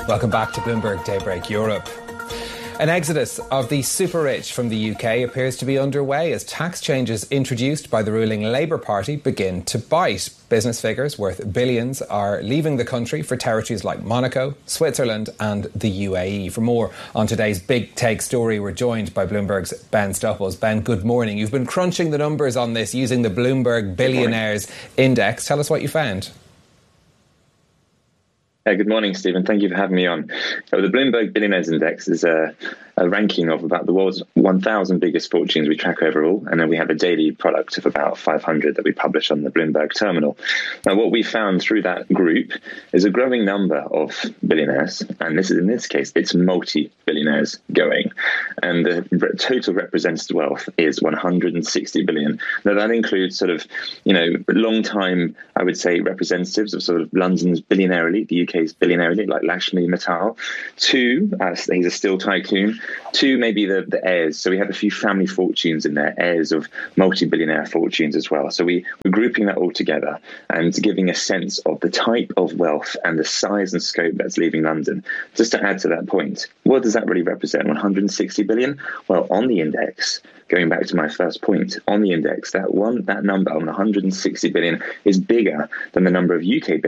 Welcome back to Bloomberg Daybreak Europe. An exodus of the super rich from the UK appears to be underway as tax changes introduced by the ruling Labour Party begin to bite. Business figures worth billions are leaving the country for territories like Monaco, Switzerland and the UAE. For more on today's big take story, we're joined by Bloomberg's Ben Stopples. Ben, good morning. You've been crunching the numbers on this using the Bloomberg Billionaires Index. Tell us what you found. Good morning, Stephen. Thank you for having me on. The Bloomberg Billionaires Index is a ranking of about the world's 1,000 biggest fortunes we track overall, and then we have a daily product of about 500 that we publish on the Bloomberg terminal. Now, what we found through that group is a growing number of billionaires, and in this case, it's multi-billionaires going, and the total represented wealth is 160 billion. Now, that includes long-time, I would say, representatives of sort of London's billionaire elite, the UK's billionaire elite, like Lakshmi Mittal. Two, he's a steel tycoon. Two, maybe the heirs. So we have a few family fortunes in there, heirs of multi-billionaire fortunes as well. So we're grouping that all together and giving a sense of the type of wealth and the size and scope that's leaving London. Just to add to that point, what does that really represent? 160 billion? Well, on the index, going back to my first point, on the index, that number, 160 billion, is bigger than the number of UK